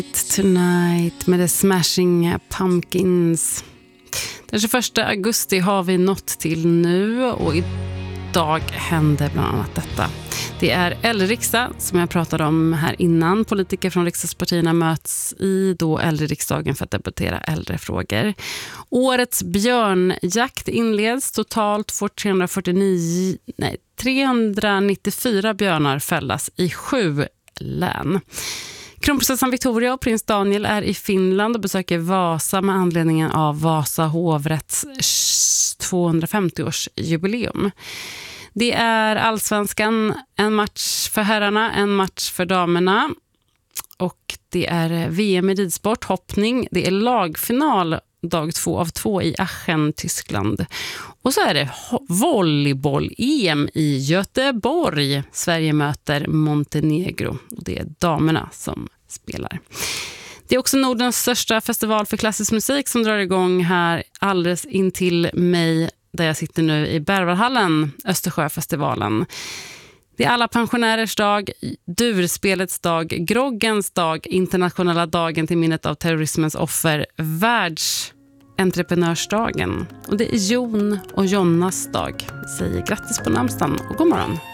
Tonight med The Smashing Pumpkins. Den 21 augusti har vi nått till nu och idag händer bland annat detta. Det är äldreriksdag som jag pratade om här innan. Politiker från riksdagspartierna möts i då äldreriksdagen för att debattera äldrefrågor. Årets björnjakt inleds. Totalt får 394 björnar fällas i 7 län. Kronprinsessan Victoria och prins Daniel är i Finland och besöker Vasa med anledningen av Vasa hovrätts 250-årsjubileum. Det är allsvenskan, en match för herrarna, en match för damerna och det är VM i ridsport, hoppning, det är lagfinal dag 2 av 2 i Aachen, Tyskland. Och så är det volleyboll-EM i Göteborg. Sverige möter Montenegro och det är damerna som spelar. Det är också Nordens största festival för klassisk musik som drar igång här alldeles intill mig där jag sitter nu i Berwaldhallen, Östersjöfestivalen. Det är alla pensionärers dag, durspelets dag, groggens dag, internationella dagen till minnet av terrorismens offer, världsentreprenörsdagen. Och det är Jon och Jonnas dag. Jag säger grattis på namnsdagen och god morgon.